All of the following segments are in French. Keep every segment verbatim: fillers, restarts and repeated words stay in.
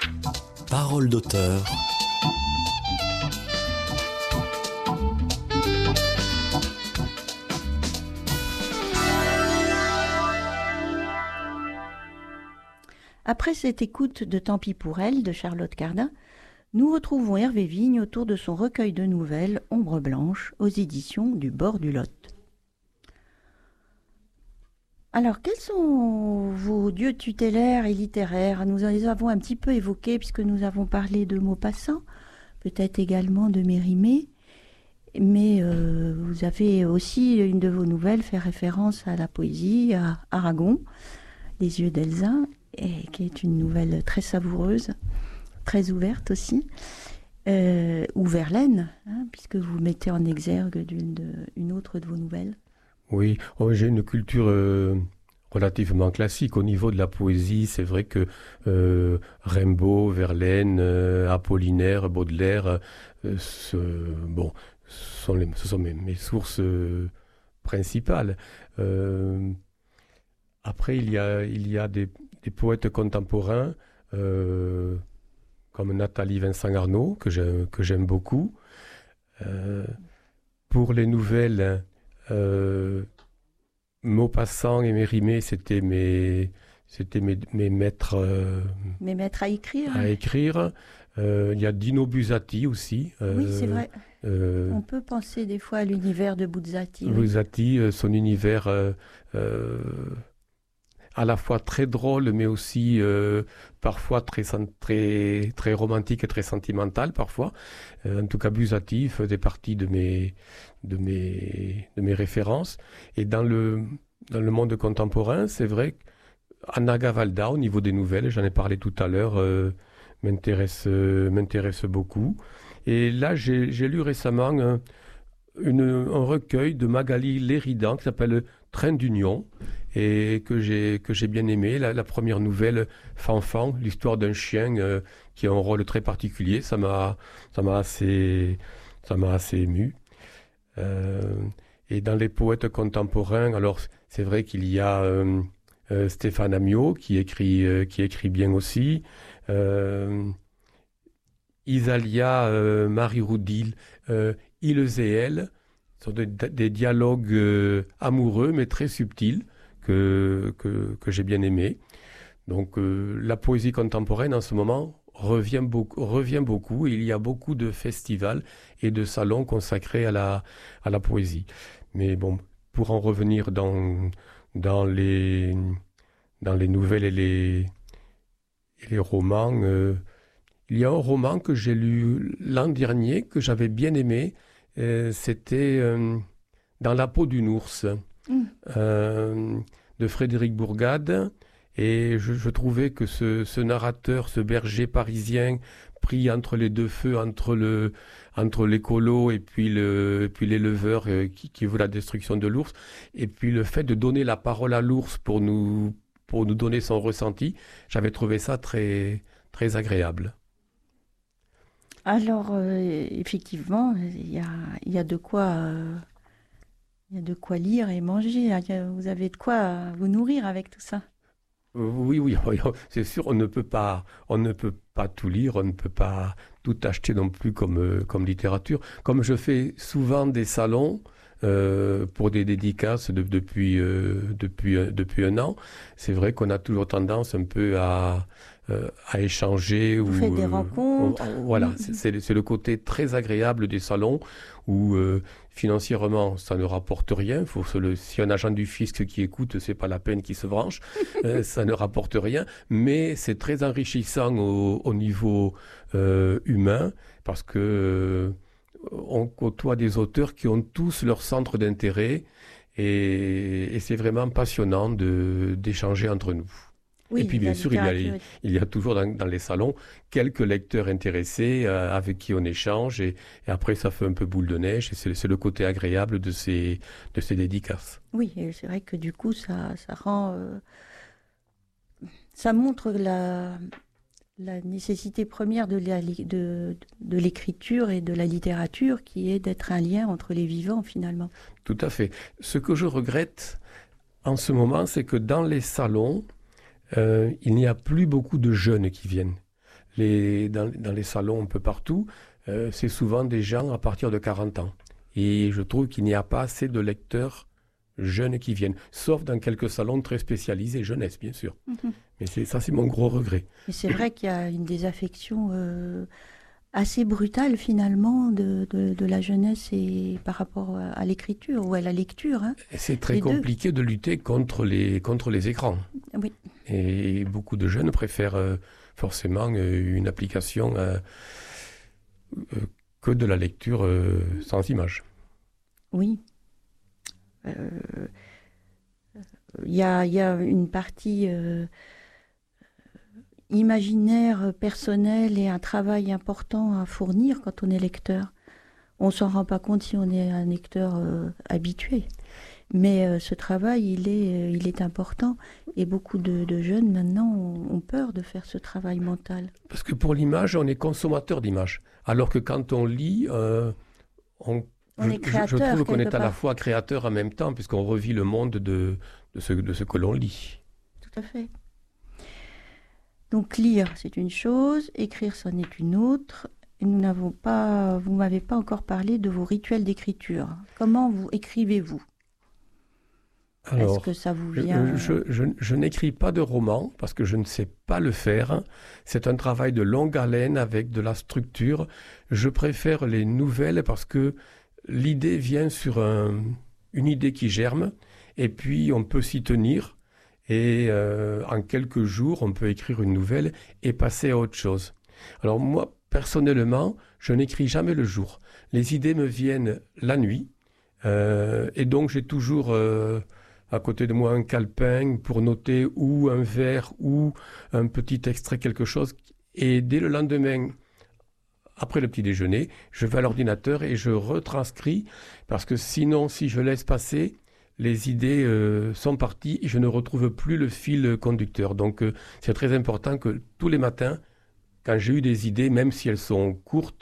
Parole d'auteur. Après cette écoute de Tant pis pour elle de Charlotte Cardin, nous retrouvons Hervé Vigne autour de son recueil de nouvelles Ombre blanche aux éditions du Bord du Lot. Alors, quels sont vos dieux tutélaires et littéraires? Nous les avons un petit peu évoqués puisque nous avons parlé de Maupassant, peut-être également de Mérimée, mais euh, vous avez aussi, une de vos nouvelles, fait référence à la poésie, à Aragon, Les yeux d'Elsa, et qui est une nouvelle très savoureuse, très ouverte aussi, euh, ou Verlaine, hein, puisque vous mettez en exergue d'une de, une autre de vos nouvelles. Oui, oh, j'ai une culture euh, relativement classique. Au niveau de la poésie, c'est vrai que euh, Rimbaud, Verlaine, euh, Apollinaire, Baudelaire, euh, ce, bon, sont les, ce sont mes, mes sources euh, principales. Euh, après, il y a, il y a des, des poètes contemporains euh, comme Nathalie Vincent-Arnaud, que j'aime, que j'aime beaucoup. Euh, pour les nouvelles... Euh, Maupassant et Mérimée, c'était mes, c'était mes, mes maîtres, euh, mes maîtres à écrire. À écrire. Euh, il y a Dino Buzzati aussi. Euh, oui, c'est vrai. Euh, On peut penser des fois à l'univers de Buzzati. Buzzati, oui. Son univers euh, euh, à la fois très drôle, mais aussi euh, parfois très, très, très romantique et très sentimental parfois. Euh, en tout cas, Buzzati faisait partie de mes, de mes, de mes références. Et dans le, dans le monde contemporain, c'est vrai qu'Anna Gavalda, au niveau des nouvelles, j'en ai parlé tout à l'heure, euh, m'intéresse, euh, m'intéresse beaucoup. Et là, j'ai, j'ai lu récemment euh, une, un recueil de Magali Léridan qui s'appelle Train d'Union, et que j'ai, que j'ai bien aimé. La, la première nouvelle, Fanfan, l'histoire d'un chien euh, qui a un rôle très particulier, ça m'a, ça m'a assez, ça m'a assez ému. Euh, et dans les poètes contemporains, alors c'est vrai qu'il y a euh, euh, Stéphane Amiot qui écrit, euh, qui écrit bien aussi. Euh, Isalia, euh, Marie Roudil, euh, Ils et elles, sont des, des dialogues euh, amoureux mais très subtils que, que, que j'ai bien aimés. Donc euh, la poésie contemporaine en ce moment revient beaucoup, revient beaucoup. Il y a beaucoup de festivals et de salons consacrés à la, à la poésie. Mais bon, pour en revenir dans, dans, les, dans les nouvelles et les, et les romans, euh, il y a un roman que j'ai lu l'an dernier, que j'avais bien aimé. Euh, c'était euh, Dans la peau d'une ours, mmh. euh, de Frédéric Bourgade. Et je, je trouvais que ce, ce narrateur, ce berger parisien, pris entre les deux feux, entre, le, entre l'écolo et puis, le, puis l'éleveur euh, qui, qui veut la destruction de l'ours, et puis le fait de donner la parole à l'ours pour nous, pour nous donner son ressenti, j'avais trouvé ça très, très agréable. Alors, euh, effectivement, il y a, y a de quoi... Euh... Il y a de quoi lire et manger. Vous avez de quoi vous nourrir avec tout ça. Oui, oui, c'est sûr, on ne peut pas, on ne peut pas tout lire, on ne peut pas tout acheter non plus comme, comme littérature. Comme je fais souvent des salons euh, pour des dédicaces de, depuis, euh, depuis, depuis un an, c'est vrai qu'on a toujours tendance un peu à, euh, à échanger. Vous ou, faites des rencontres. On, on, voilà, c'est, c'est, c'est le côté très agréable des salons où euh, financièrement, ça ne rapporte rien. Faut se le, si un agent du fisc qui écoute, c'est pas la peine qu'il se branche. euh, ça ne rapporte rien, mais c'est très enrichissant au, au niveau euh, humain parce que euh, on côtoie des auteurs qui ont tous leur centre d'intérêt et, et c'est vraiment passionnant de, d'échanger entre nous. Oui, et puis bien sûr, il y, a, il y a toujours dans, dans les salons quelques lecteurs intéressés euh, avec qui on échange et, et après ça fait un peu boule de neige et c'est, c'est le côté agréable de ces, de ces dédicaces. Oui, et c'est vrai que du coup ça, ça rend... Euh, ça montre la, la nécessité première de, la, de, de l'écriture et de la littérature qui est d'être un lien entre les vivants finalement. Tout à fait. Ce que je regrette en ce moment, c'est que dans les salons, Euh, il n'y a plus beaucoup de jeunes qui viennent. les, dans, dans les salons un peu partout, euh, c'est souvent des gens à partir de quarante ans. Et je trouve qu'il n'y a pas assez de lecteurs jeunes qui viennent, sauf dans quelques salons très spécialisés, jeunesse bien sûr. Mm-hmm. Mais c'est, ça, c'est mon gros regret. Mais c'est vrai qu'il y a une désaffection euh, assez brutale finalement de, de, de la jeunesse et par rapport à l'écriture ou à la lecture. Hein, c'est très compliqué deux. de lutter contre les, contre les écrans. Oui. Et beaucoup de jeunes préfèrent euh, forcément euh, une application euh, euh, que de la lecture euh, sans image. Oui. Il euh, y, a, y a une partie euh, imaginaire, personnelle et un travail important à fournir quand on est lecteur. On ne s'en rend pas compte si on est un lecteur euh, habitué. Mais euh, ce travail, il est, euh, il est important. Et beaucoup de, de jeunes, maintenant, ont, ont peur de faire ce travail mental. Parce que pour l'image, on est consommateur d'images. Alors que quand on lit, euh, on On est créateur, je, je trouve qu'on est part. à la fois créateur en même temps, puisqu'on revit le monde de, de, ce, de ce que l'on lit. Tout à fait. Donc lire, c'est une chose, écrire, c'en est une autre. Et nous n'avons pas, vous ne m'avez pas encore parlé de vos rituels d'écriture. Comment vous écrivez-vous ? Alors, Est-ce que ça vous vient... Je, je, je, je n'écris pas de roman, parce que je ne sais pas le faire. C'est un travail de longue haleine avec de la structure. Je préfère les nouvelles parce que l'idée vient sur un, une idée qui germe, et puis on peut s'y tenir, et euh, en quelques jours, on peut écrire une nouvelle et passer à autre chose. Alors moi, personnellement, je n'écris jamais le jour. Les idées me viennent la nuit, euh, et donc j'ai toujours euh, à côté de moi un calepin pour noter ou un vers ou un petit extrait, quelque chose, et dès le lendemain, après le petit déjeuner, je vais à l'ordinateur et je retranscris, parce que sinon, si je laisse passer, les idées euh, sont parties et je ne retrouve plus le fil conducteur. Donc, euh, c'est très important que tous les matins, quand j'ai eu des idées, même si elles sont courtes,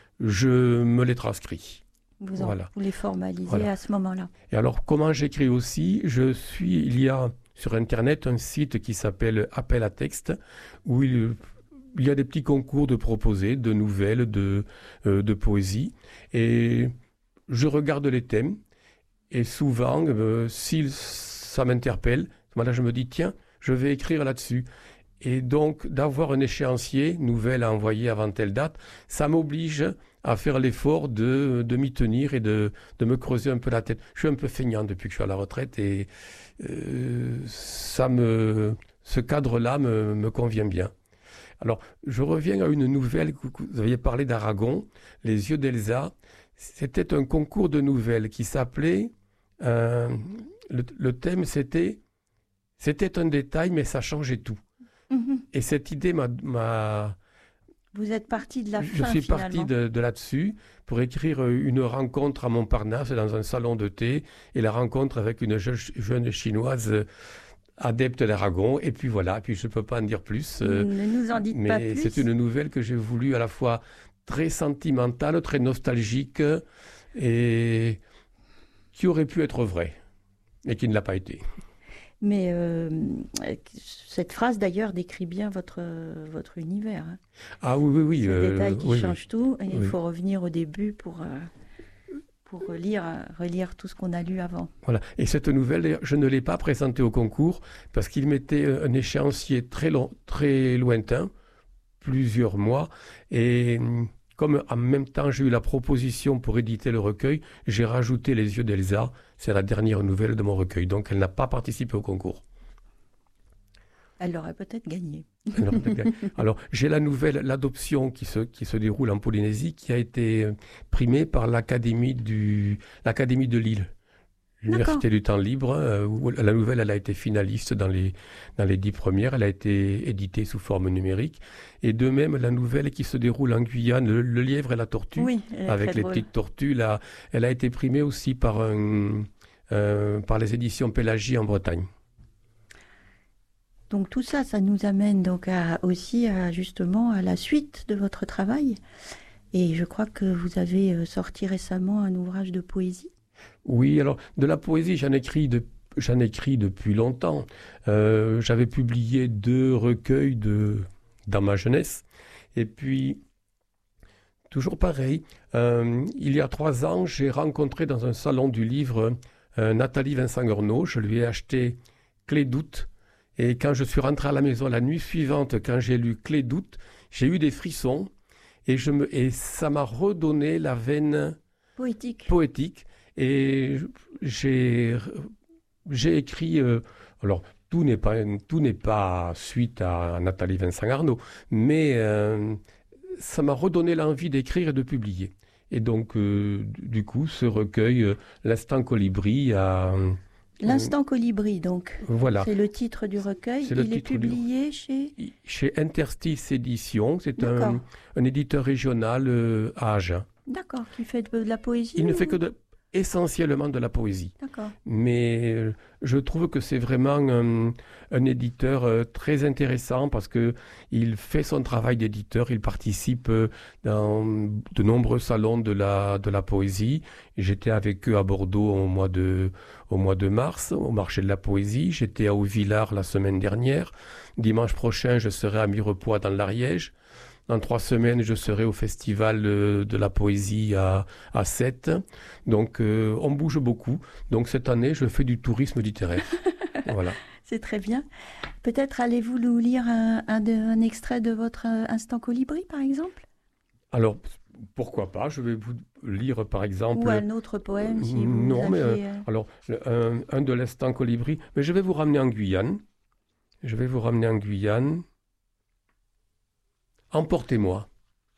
je me les transcris. Vous, en, voilà. vous les formalisez voilà. à ce moment-là. Et alors, comment j'écris aussi ? Je suis, il y a sur Internet un site qui s'appelle Appel à texte, où il... Il y a des petits concours de proposés, de nouvelles, de, euh, de poésie. Et je regarde les thèmes. Et souvent, euh, si ça m'interpelle, voilà, je me dis, tiens, je vais écrire là-dessus. Et donc, d'avoir un échéancier, nouvelle à envoyer avant telle date, ça m'oblige à faire l'effort de, de m'y tenir et de, de me creuser un peu la tête. Je suis un peu feignant depuis que je suis à la retraite et euh, ça me, ce cadre-là me, me convient bien. Alors, je reviens à une nouvelle, vous aviez parlé d'Aragon, Les yeux d'Elsa. C'était un concours de nouvelles qui s'appelait, euh, le, le thème c'était, c'était un détail mais ça changeait tout. Mm-hmm. Et cette idée m'a, m'a... Vous êtes parti de la je fin, Je suis finalement. parti de, de là-dessus pour écrire une rencontre à Montparnasse dans un salon de thé et la rencontre avec une jeune, jeune chinoise adepte d'Aragon, et puis voilà, puis je ne peux pas en dire plus. Euh, ne nous en dites mais pas plus. C'est une nouvelle que j'ai voulu à la fois très sentimentale, très nostalgique, et qui aurait pu être vraie, et qui ne l'a pas été. Mais euh, cette phrase d'ailleurs décrit bien votre, votre univers. Hein. Ah oui, oui, oui. C'est euh, un détail qui oui, change oui. tout, et oui. il faut revenir au début pour... Euh, pour relire, relire tout ce qu'on a lu avant. Voilà. Et cette nouvelle, je ne l'ai pas présentée au concours parce qu'il mettait un échéancier très, long, très lointain, plusieurs mois. Et comme en même temps j'ai eu la proposition pour éditer le recueil, j'ai rajouté Les yeux d'Elsa. C'est la dernière nouvelle de mon recueil. Donc elle n'a pas participé au concours. Elle aurait peut-être gagné. Alors, alors, j'ai la nouvelle, l'adoption qui se, qui se déroule en Polynésie, qui a été primée par l'Académie, du, l'Académie de Lille, l'Université du temps libre. Euh, où la nouvelle, elle a été finaliste dans les, dans les dix premières. Elle a été éditée sous forme numérique. Et de même, la nouvelle qui se déroule en Guyane, Le, le lièvre et la tortue, oui, avec les drôle. petites tortues, là, elle a été primée aussi par, un, euh, par les éditions Pélagie en Bretagne. Donc tout ça, ça nous amène donc à, aussi à, justement à la suite de votre travail. Et je crois que vous avez sorti récemment un ouvrage de poésie. Oui, alors de la poésie, j'en écris, de, j'en écris depuis longtemps. Euh, j'avais publié deux recueils de, dans ma jeunesse. Et puis, toujours pareil, euh, il y a trois ans, j'ai rencontré dans un salon du livre euh, Nathalie Vincent-Gorneau. Je lui ai acheté Clé d'août. Et quand je suis rentré à la maison la nuit suivante, quand j'ai lu Clé d'août, j'ai eu des frissons. Et, je me, et ça m'a redonné la veine Poétique. poétique. Et j'ai, j'ai écrit... Euh, alors, tout n'est pas, tout n'est pas suite à Nathalie Vincent-Gorneau, mais euh, ça m'a redonné l'envie d'écrire et de publier. Et donc, euh, du coup, ce recueil, euh, L'Instant Colibri, a... L'Instant Colibri, donc. Voilà. C'est le titre du recueil. C'est le Il est titre du- publié chez... Chez Interstice Éditions, c'est un, D'accord. un éditeur régional euh, à Agen. D'accord, qui fait de, de la poésie. Il ne ou- fait que de, essentiellement de la poésie. D'accord. Mais euh, je trouve que c'est vraiment un, un éditeur euh, très intéressant parce que il fait son travail d'éditeur, il participe euh, dans de nombreux salons de la, de la poésie. J'étais avec eux à Bordeaux au mois de, au mois de mars, au marché de la poésie. J'étais à Haut-Villard la semaine dernière. Dimanche prochain, je serai à Mirepoix dans l'Ariège. Dans trois semaines, je serai au Festival euh, de la poésie à, à Sète. Donc, euh, on bouge beaucoup. Donc, cette année, je fais du tourisme littéraire. Voilà. C'est très bien. Peut-être allez-vous nous lire un, un de- un extrait de votre euh, Instant Colibri, par exemple? Alors, pourquoi pas? Je vais vous lire, par exemple... Ou un autre poème, si vous Non, mais... aviez, euh, euh, alors, le- un, un de l'Instant Colibri. Mais je vais vous ramener en Guyane. Je vais vous ramener en Guyane. Emportez-moi.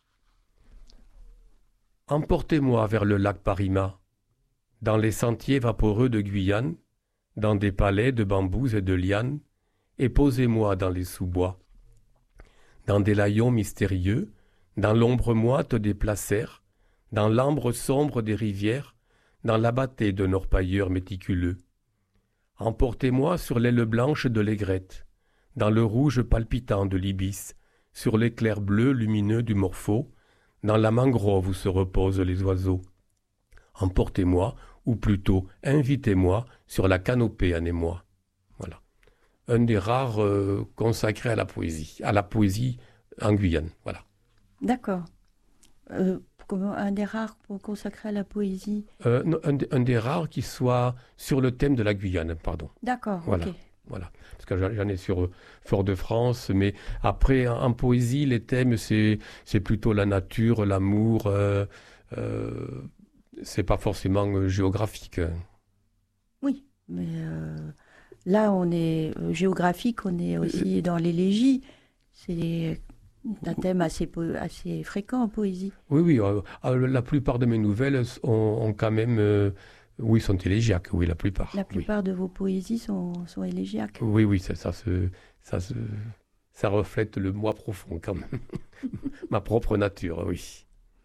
Emportez-moi vers le lac Parima, dans les sentiers vaporeux de Guyane, dans des palais de bambous et de lianes, et posez-moi dans les sous-bois, dans des layons mystérieux, dans l'ombre moite des placers, dans l'ambre sombre des rivières, dans l'abatté d'un orpailleur méticuleux. Emportez-moi sur l'aile blanche de l'aigrette, dans le rouge palpitant de l'ibis, sur l'éclair bleu lumineux du morpho, dans la mangrove où se reposent les oiseaux. Emportez-moi, ou plutôt invitez-moi, sur la canopée en émoi. Voilà. Un des rares euh, consacrés à la poésie, à la poésie en Guyane. Voilà. D'accord. Euh, comment- un des rares pour consacrer à la poésie. Euh, non, un, des- un des rares qui soit sur le thème de la Guyane, pardon. D'accord, Voilà. ok. Voilà. Parce que j'en j'en ai sur euh, Fort-de-France, mais après, en, en poésie, les thèmes, c'est, c'est plutôt la nature, l'amour, euh, euh, c'est pas forcément euh, géographique. Oui, mais euh, là, on est euh, géographique, on est aussi dans l'élégie. C'est un thème assez, po- assez fréquent en poésie. Oui, oui, euh, euh, la plupart de mes nouvelles ont, ont quand même, euh, oui, sont élégiaques, oui, la plupart. La oui. plupart de vos poésies sont, sont élégiaques. Oui, oui, ça, ça, se, ça, se, ça reflète le moi profond quand même. Ma propre nature, oui.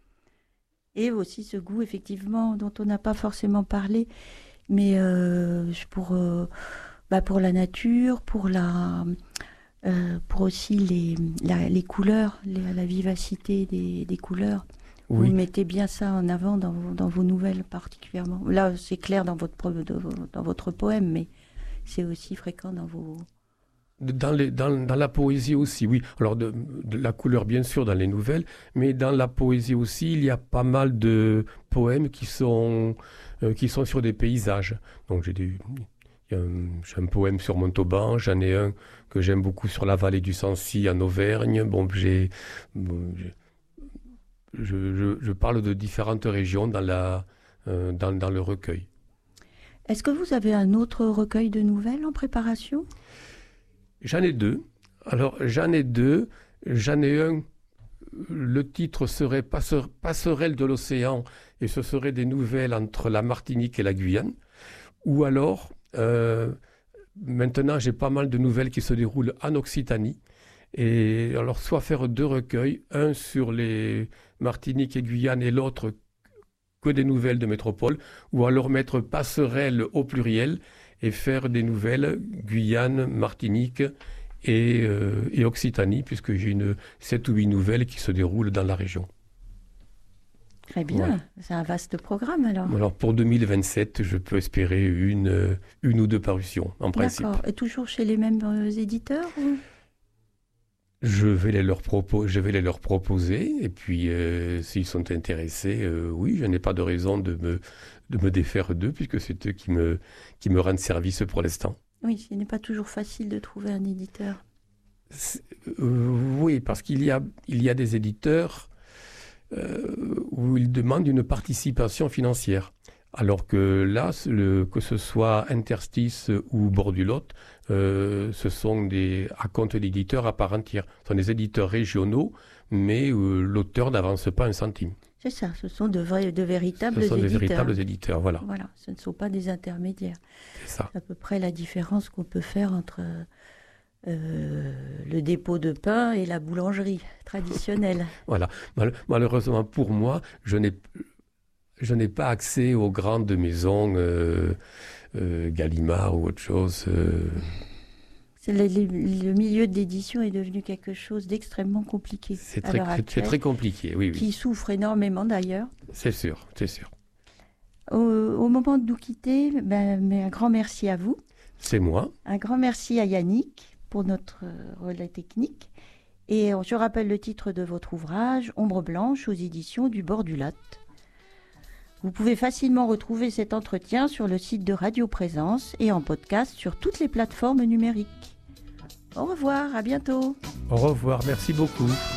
Et aussi ce goût, effectivement, dont on n'a pas forcément parlé, mais euh, pour, euh, bah, pour la nature, pour, la, euh, pour aussi les, la- les couleurs, les- la vivacité des, des couleurs. Oui. Vous mettez bien ça en avant dans, vos- dans vos nouvelles particulièrement. Là, c'est clair dans votre, pro- de- dans votre poème, mais c'est aussi fréquent dans vos... Dans, les, dans, dans la poésie aussi, oui. Alors, de, de la couleur, bien sûr, dans les nouvelles, mais dans la poésie aussi, il y a pas mal de poèmes qui sont, euh, qui sont sur des paysages. Donc, j'ai des, il y a un, j'ai un poème sur Montauban, j'en ai un que j'aime beaucoup sur la vallée du Sancy en Auvergne. Bon, j'ai, bon, j'ai- je, je, je parle de différentes régions dans, la, euh, dans, dans le recueil. Est-ce que vous avez un autre recueil de nouvelles en préparation? J'en ai deux. Alors, j'en ai deux. J'en ai un. Le titre serait Passeur- Passerelle de l'océan et ce serait des nouvelles entre la Martinique et la Guyane. Ou alors, euh, maintenant, j'ai pas mal de nouvelles qui se déroulent en Occitanie. Et alors, soit faire deux recueils, un sur les Martinique et Guyane et l'autre que des nouvelles de métropole, ou alors mettre passerelle au pluriel et faire des nouvelles Guyane, Martinique et, euh, et Occitanie, puisque j'ai une sept ou huit nouvelles qui se déroulent dans la région. Très bien, Voilà. c'est un vaste programme alors. Alors pour deux mille vingt-sept, je peux espérer une, euh, une ou deux parutions, en principe. D'accord. Et toujours chez les mêmes euh, éditeurs ou- Je vais les leur propo- je vais les leur proposer, et puis euh, s'ils sont intéressés, euh, oui, je n'ai pas de raison de me, de me défaire d'eux, puisque c'est eux qui me, qui me rendent service pour l'instant. Oui, ce n'est pas toujours facile de trouver un éditeur. C'est- euh, oui, parce qu'il y a, il y a des éditeurs euh, où ils demandent une participation financière. Alors que là, ce- le- que ce soit Interstice ou Bordulotte, euh, ce sont des à compte d'éditeurs à part entière. Ce sont des éditeurs régionaux, mais euh, l'auteur n'avance pas un centime. C'est ça, ce sont de, vrais, de véritables Ce sont des éditeurs. véritables éditeurs, voilà, Voilà, ce ne sont pas des intermédiaires. c'est ça. C'est à peu près la différence qu'on peut faire entre euh, le dépôt de pain et la boulangerie traditionnelle. Voilà. Mal- malheureusement pour moi, je n'ai je n'ai pas accès aux grandes maisons euh, euh, Gallimard ou autre chose. euh. C'est le, le- le milieu de l'édition est devenu quelque chose d'extrêmement compliqué C'est à très, l'heure c'est actuelle, très compliqué, oui, oui. qui souffre énormément d'ailleurs. C'est sûr, c'est sûr. Au, au moment de nous quitter, ben, mais un grand merci à vous, C'est moi. un grand merci à Yannick pour notre euh, relais technique. Et euh, je rappelle le titre de votre ouvrage, Ombre blanche aux éditions du Bord du Lot. Vous pouvez facilement retrouver cet entretien sur le site de Radio Présence et en podcast sur toutes les plateformes numériques. Au revoir, à bientôt. Au revoir, merci beaucoup.